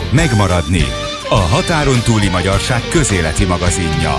Megmaradni. A határon túli magyarság közéleti magazinja.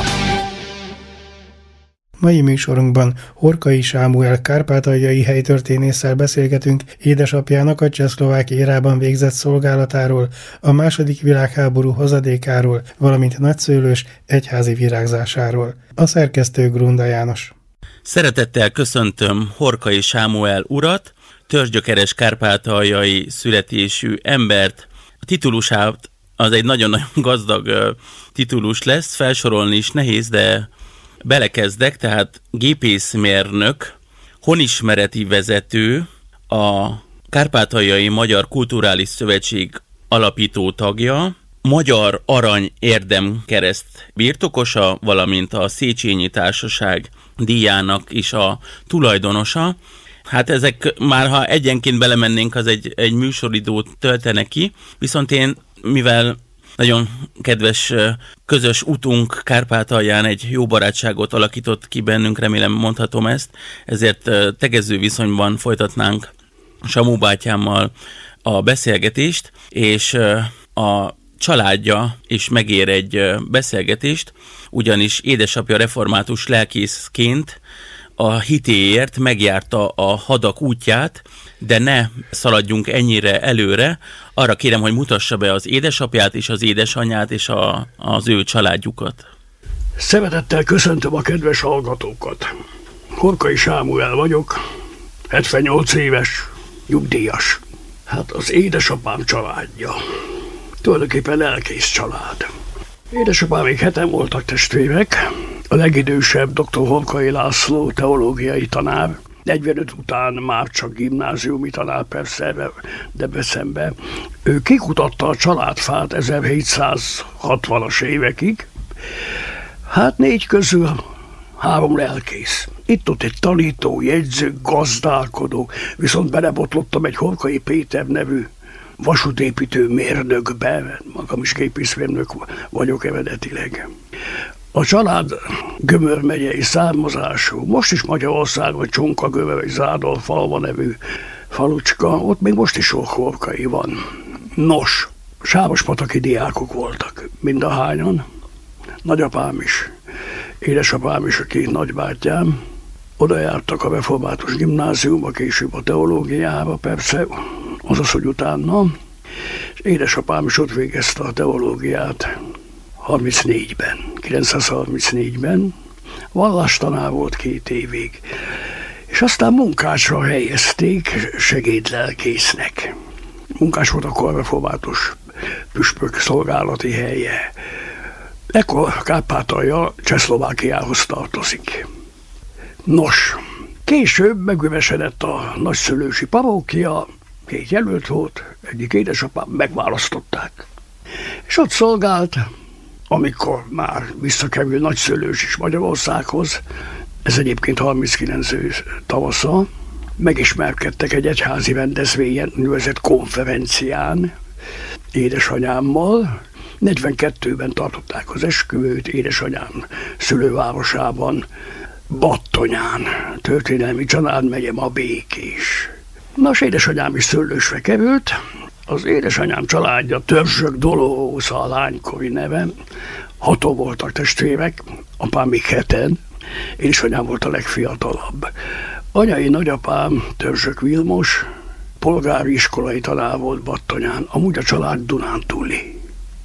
Mai műsorunkban Horkai Sámuel kárpátaljai helytörténésszel beszélgetünk édesapjának a csehszlovák érában végzett szolgálatáról, a II. Világháború hozadékáról, valamint nagyszőlős egyházi virágzásáról. A szerkesztő Grunda János. Szeretettel köszöntöm Horkai Sámuel urat, törzsgyökeres kárpátaljai születésű embert. A titulusát az egy nagyon-nagyon gazdag titulus lesz, felsorolni is nehéz, de belekezdek, tehát gépészmérnök, honismereti vezető, a Kárpátaljai Magyar Kulturális Szövetség alapító tagja, Magyar Arany Érdemkereszt birtokosa, valamint a Széchenyi Társaság díjának is a tulajdonosa. Hát ezek már, ha egyenként belemennénk, az egy műsoridót töltene ki, viszont én, mivel nagyon kedves közös utunk Kárpátalján egy jó barátságot alakított ki bennünk, remélem mondhatom ezt, ezért tegező viszonyban folytatnánk Samu bátyámmal a beszélgetést, és a családja is megér egy beszélgetést, ugyanis édesapja református lelkészként a hitéért megjárta a hadak útját, de ne szaladjunk ennyire előre. Arra kérem, hogy mutassa be az édesapját és az édesanyját és az ő családjukat. Szeretettel köszöntöm a kedves hallgatókat. Horkai Sámuel vagyok, 78 éves, nyugdíjas. Hát az édesapám családja. Tulajdonképpen lelkész család. Édesapámék 7-en voltak testvérek. A legidősebb dr. Horkai László teológiai tanár, 45 után már csak gimnáziumi tanár persze Debrecenbe. Ő kikutatta a családfát 1760-as évekig. Hát 4 közül 3 lelkész. Itt-ott egy tanító, jegyző, gazdálkodó, viszont belebotlottam egy Horkai Péter nevű vasútépítő mérnökbe, magam is gépészmérnök vagyok eredetileg. A család Gömör megyei származású, most is Magyarországon Csonkagömör vagy Zádorfalva nevű falucska, ott még most is sok horkai van. Nos, sárospataki diákok voltak, mindahányan, nagyapám is, édesapám is, a 2 nagybátyám, oda jártak a református gimnáziumba, később a teológiába, persze, azaz, hogy utána, és édesapám is ott végezte a teológiát 934-ben, vallástanár volt 2 évig, és aztán munkásra helyezték segédlelkésznek. Munkás volt akkor a református püspök szolgálati helye. Ekkor Kárpátalja Csehszlovákiához tartozik. Nos, később megüvesedett a nagyszülősi parókia, 2 jelölt volt, egyik édesapám, megválasztották. És ott szolgált, amikor már visszakerül nagyszülős is Magyarországhoz, ez egyébként 39 tavasza, megismerkedtek egy egyházi rendezvényen, úgynevezett konferencián édesanyámmal. 42-ben tartották az esküvőt édesanyám szülővárosában, Battonyán, történelmi családmegye, ma Békés. Nos, édesanyám is szőlősre került. Az édesanyám családja Törzsök Dolóza a lánykori neve. 6-an voltak testvérek, apám még 7-en. Édesanyám volt a legfiatalabb. Anyai nagyapám, Törzsök Vilmos, polgári iskolai tanár volt Battonyán, amúgy a család dunántúli.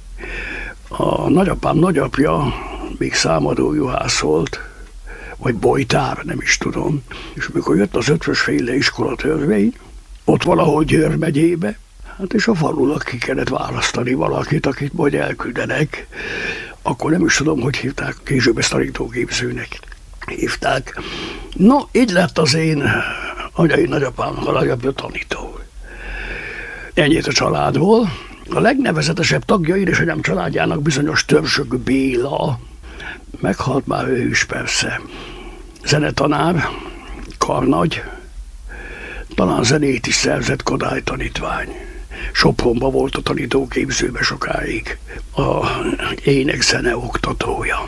A nagyapám nagyapja még számadó juhász volt, vagy bojtár, nem is tudom. És amikor jött az 5-ösféle iskola törvény, ott valahol Győr megyébe, hát és a falunak ki kellett választani valakit, akit majd elküldenek. Akkor nem is tudom, hogy hívták, később ezt tanítóképzőnek hívták. No, így lett az én anyai nagyapám, a nagyapja tanító. Ennyit a családból. A legnevezetesebb tagja édesanyám családjának bizonyos Törzsök Béla, meghalt már ő is persze, zenetanár, karnagy, talán zenét is szerzett, Kodály tanítvány. Sopronban volt a tanítóképzőbe sokáig, a ének-zene oktatója.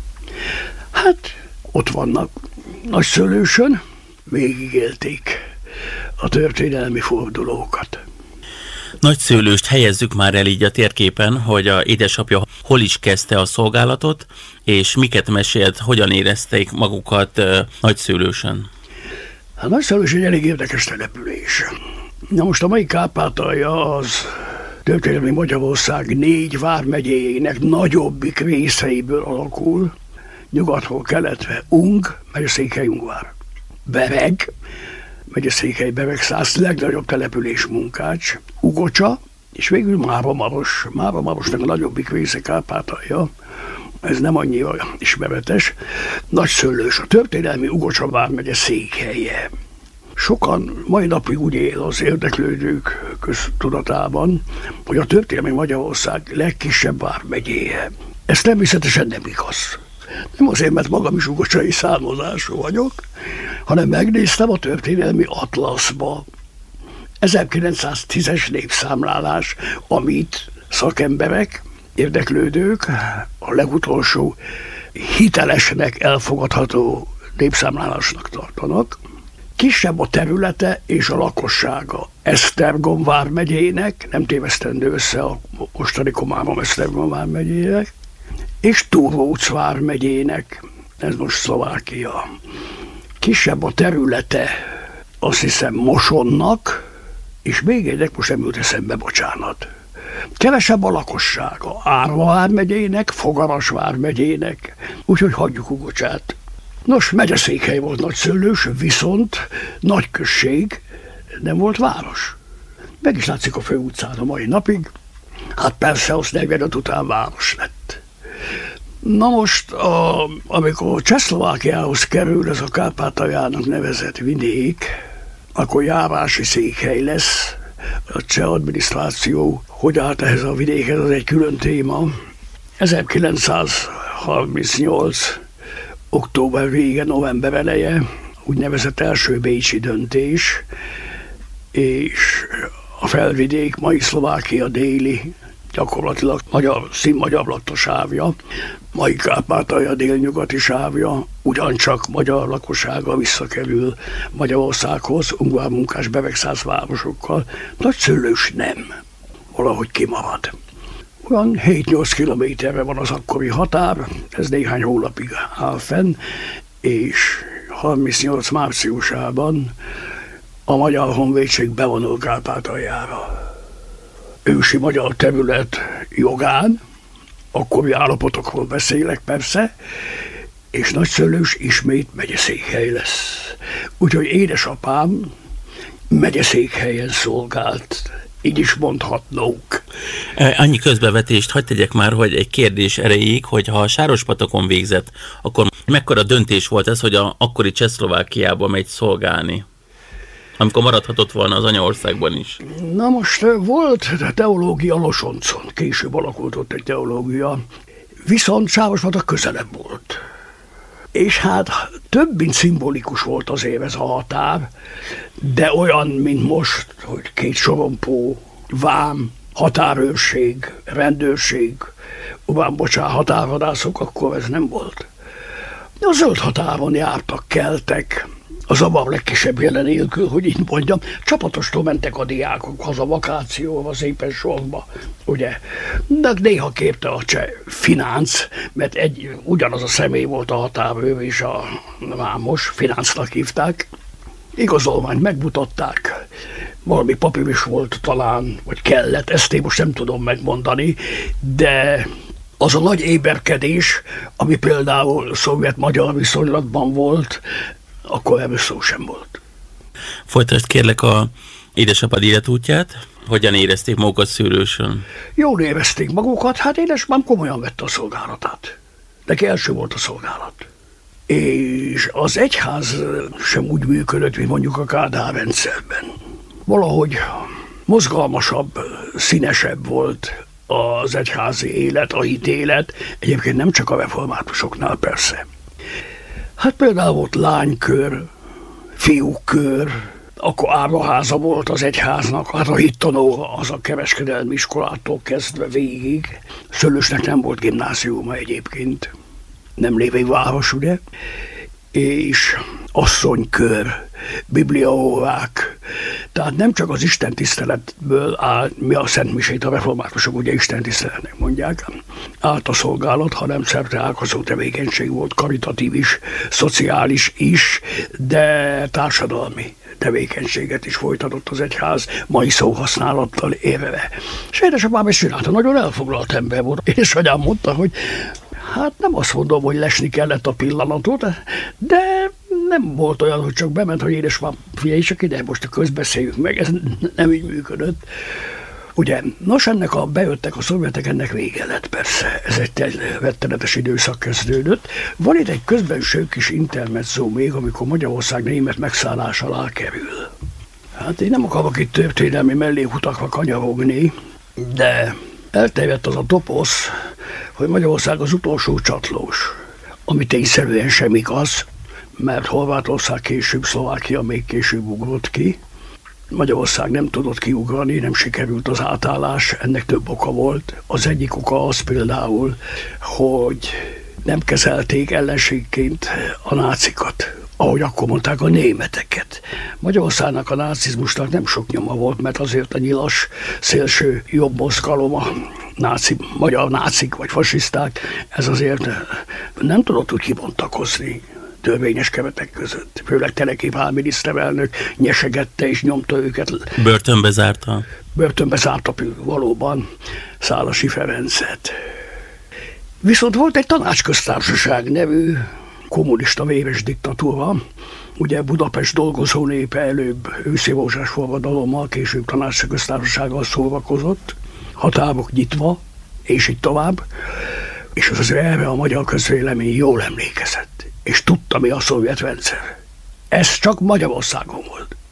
Hát ott vannak Nagyszőlősön, végigélték a történelmi fordulókat. Nagyszőlőst helyezzük már el így a térképen, hogy a édesapja hol is kezdte a szolgálatot, és miket mesélt, hogyan érezték magukat Nagyszőlősön. Hát Nagyszőlős egy elég érdekes település. Na most a mai Kárpátalja az történelmi Magyarország 4 vármegyéjének nagyobbik részeiből alakul, nyugatról keletre Ung, megyeszékhely Ungvár, Bereg, megyeszékhely Beregszász, legnagyobb település Munkács, Ugocsa, és végül Máramaros. Máramarosnak a nagyobbik része Kárpátalja, ez nem annyira ismeretes. Nagyszőlős, a történelmi Ugocsa vármegye székhelye. Sokan mai napig úgy él az érdeklődők köztudatában, hogy a történelmi Magyarország legkisebb vármegyéje. Ez természetesen nem igaz. Nem azért, mert magam is ugocsai származású vagyok, hanem megnéztem a történelmi atlaszba. 1910-es népszámlálás, amit szakemberek, érdeklődők a legutolsó hitelesnek elfogadható népszámlálásnak tartanak. Kisebb a területe és a lakossága Esztergom vármegyének, nem tévesztendő össze a mostani Komárom Esztergom vármegyének, és Turóc vármegyének, ez most Szlovákia. Kisebb a területe, azt hiszem, Mosonnak, és még egyek, most nem jut eszembe, bocsánat. Kevesebb a lakossága Árva vármegyének, Fogaras vármegyének, úgyhogy hagyjuk Ugocsát. Nos, megyeszékhely volt Nagyszőlős, viszont nagyközség, nem volt város. Meg is látszik a főutcán a mai napig, hát persze az 45 után város lett. Na most, amikor Csehszlovákiához kerül ez a Kárpátaljának nevezett vidék, akkor járási székhely lesz. A cseh adminisztráció hogy állt ehhez a vidékhez, az egy külön téma. 1938. október vége, november eleje, úgynevezett első bécsi döntés, és a felvidék, mai Szlovákia déli, gyakorlatilag színmagyar lakosávja, mai Kárpátalja délnyugati sávja, ugyancsak magyar lakossága visszakerül Magyarországhoz, Ungvár, Munkás, Beregszász városokkal. Nagyszőlős nem, valahogy kimarad. Olyan 7-8 kilométerre van az akkori határ, ez néhány hónapig áll fenn, és 38 márciusában a Magyar Honvédség bevonul Kárpátaljára. Ősi magyar terület jogán, akkori állapotokról beszélek persze, és Nagyszőlős ismét megyeszékhely lesz. Úgyhogy édesapám megyeszékhelyen szolgált, így is mondhatnók. Annyi közbevetést hadd tegyek már, hogy egy kérdés erejéig, hogy ha a Sárospatakon végzett, akkor mekkora döntés volt ez, hogy a akkori Csehszlovákiába megy szolgálni? Amikor maradhatott volna az anyaországban is. Na most volt teológia Losoncon, később alakult ott egy teológia, viszont Sárospatak közelebb volt. És hát több, mint szimbolikus volt azért ez a határ, de olyan, mint most, hogy 2 sorompó, vám, határőrség, rendőrség, határvadászok, akkor ez nem volt. A zöld határon jártak keltek, a zavar legkisebb jelen nélkül, hogy így mondjam, csapatostól mentek a diákok haza vakációval, szépen sorba, ugye. De néha kérte a cseh finánc, mert ugyanaz a személy volt a határőr és a vámos, fináncnak hívták. Igazolványt megmutatták, valami papír is volt talán, vagy kellett, ezt én most nem tudom megmondani, de az a nagy éberkedés, ami például szovjet-magyar viszonylatban volt, akkor erről szó sem volt. Folytasd kérlek a édesapád életútját. Hogyan érezték magukat Szőlősön? Jól érezték magukat, hát édesapám komolyan vette a szolgálatát. Neki első volt a szolgálat. És az egyház sem úgy működött, mint mondjuk a Kádár rendszerben. Valahogy mozgalmasabb, színesebb volt az egyházi élet, a hitélet, egyébként nem csak a reformátusoknál persze. Hát például volt lánykör, fiúkkör, akkor árvaháza volt az egyháznak, hát a hittanó az a kereskedelmi iskolától kezdve végig. Szőlősnek nem volt gimnáziuma egyébként, nem lévő város, ugye? És asszonykör, bibliaórák, Tehát nem csak az istentiszteletből áll, mi a Szent Misét a reformátusok ugye istentiszteletnek mondják, állt a szolgálat, hanem szerteágazó tevékenység volt, karitatív is, szociális is, de társadalmi tevékenységet is folytatott az egyház, mai szóhasználattal élve. És édesapám ezt csinálta, nagyon elfoglalt ember volt. Édesanyám mondta, hogy hát nem azt mondom, hogy lesni kellett a pillanatot, de nem volt olyan, hogy csak bement, hogy édesapám, figyelj csak ide, most közbeszéljük meg, ez nem így működött. Ugye, nos, bejöttek a szovjetek, ennek vége lett persze, ez egy rettenetes időszak kezdődött. Van itt egy közbenső kis intermezzo még, amikor Magyarország német megszállás alá kerül. Hát én nem akarok itt történelmi mellékutakra kanyarogni, de elterjedt az a toposz, hogy Magyarország az utolsó csatlós, ami tényszerűen sem igaz, mert Horvátország később, Szlovákia még később ugrott ki. Magyarország nem tudott kiugrani, nem sikerült az átállás, ennek több oka volt. Az egyik oka az például, hogy nem kezelték ellenségként a nácikat, ahogy akkor mondták, a németeket. Magyarországnak a nácizmusnak nem sok nyoma volt, mert azért a nyilas, szélső jobb mozgalom, a magyar nácik vagy fasiszták, ez azért nem tudott úgy kibontakozni törvényes keretek között. Főleg Teleki Pál miniszterelnök nyesegette és nyomta őket. Börtönbe zárta. Börtönbe zárta valóban Szálasi Ferencet. Viszont volt egy tanácsköztársaság nevű kommunista véres diktatúra, ugye Budapest dolgozó népe előbb őszévózsás forradalommal, később tanácsköztársasággal szórakozott, határok nyitva, és így tovább, és az erre a magyar közvélemény jól emlékezett, és tudta, mi a szovjet rendszer. Ez csak Magyarországon volt.